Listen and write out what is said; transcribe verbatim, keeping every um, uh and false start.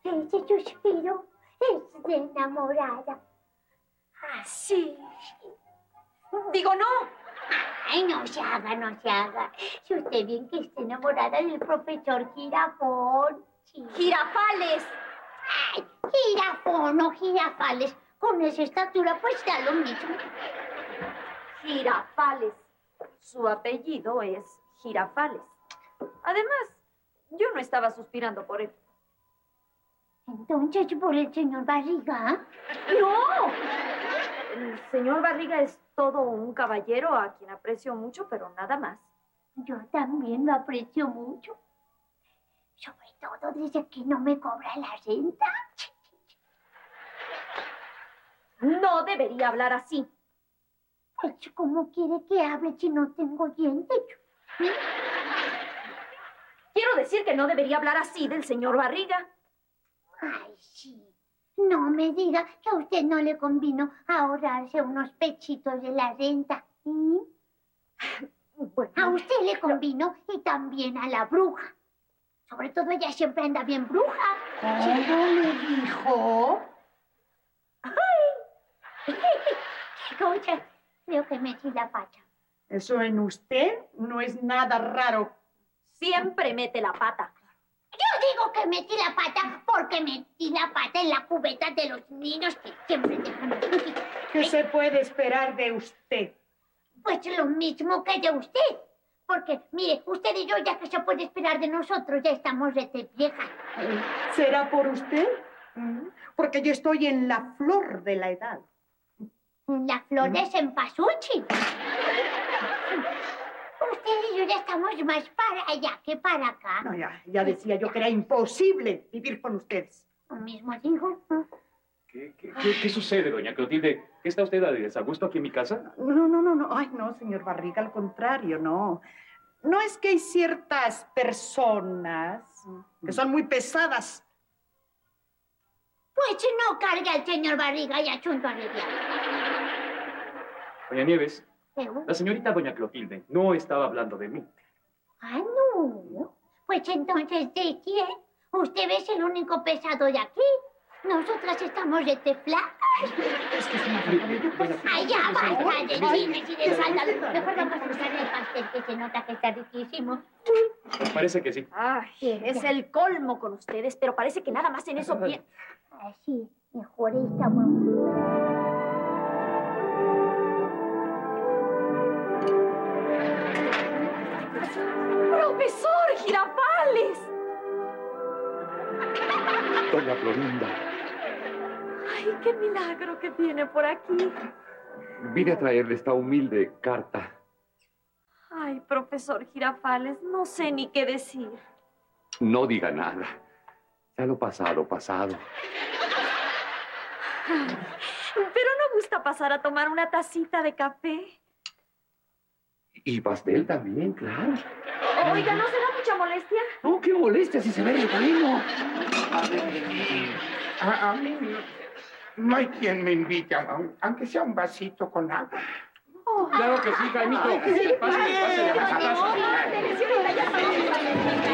Ese suspiro es de enamorada. ¿Así? Digo, no. Ay, no se haga, no se haga. Si usted bien que está enamorada del profesor Girafón. Sí. ¡Girafales! Ay, Girafón o Girafales. Con esa estatura, pues da lo mismo. Girafales. Su apellido es Girafales. Además, yo no estaba suspirando por él. Entonces, ¿por el señor Barriga? ¡No! El señor Barriga es todo un caballero a quien aprecio mucho, pero nada más. Yo también lo aprecio mucho. Sobre todo desde que no me cobra la renta. No debería hablar así. Pues, ¿cómo quiere que hable si no tengo dientes? ¿Sí? Quiero decir que no debería hablar así del señor Barriga. Ay, sí. No me diga que a usted no le convino ahorrarse unos pechitos de la renta. ¿Sí? Bueno, a usted le convino y también a la bruja. Sobre todo ella siempre anda bien bruja. ¿Cómo le dijo? ¡Ay! Escucha, creo que metí la pata. Eso en usted no es nada raro. Siempre mete la pata. Yo digo que metí la pata porque metí la pata en la cubeta de los niños que siempre dejan. ¿Qué se puede esperar de usted? Pues lo mismo que de usted. Porque, mire, usted y yo, ya que se puede esperar de nosotros, ya estamos rete viejas. ¿Será por usted? Porque yo estoy en la flor de la edad. La flor de cempasúchil. Usted y yo ya estamos más para allá que para acá. No, ya, ya decía yo que era imposible vivir con ustedes. Lo mismo digo. ¿Qué, qué, qué, qué sucede, doña Clotilde? ¿Está usted a desagusto aquí en mi casa? No, no, no, no. Ay, no, señor Barriga, al contrario, no. No es que hay ciertas personas que son muy pesadas. Pues no cargue al señor Barriga y achunto a arreglar. Doña Nieves, ¿Eh? la señorita doña Clotilde no estaba hablando de mí. Ah, no. Pues entonces, ¿de quién? Usted es el único pesado de aquí. Nosotras estamos rete flacas. Es que es una falta de educación. Ay, ya basta de chismes y de escándalos. Mejor vamos a usar el pastel, que se nota que está riquísimo. Parece que sí. Ay, es el colmo con ustedes, pero parece que nada más en eso piensan. Así, mejor está bueno. ¡Profesor Girafales! Doña Florinda, ¡Ay, qué milagro que viene por aquí! vine a traerle esta humilde carta. Ay, profesor Girafales, no sé ni qué decir. No diga nada. Ya lo pasado, pasado. Ay, pero no gusta pasar a tomar una tacita de café. Y pastel también, claro. Oiga, ¿no será mucha molestia? No, qué molestia si se ve el bueno. A, a mí no, no hay quien me invite, a, aunque sea un vasito con agua. Oh. Claro que sí, Jaimito. Pásale, pásale, pásale. No, no, señorita, ya estamos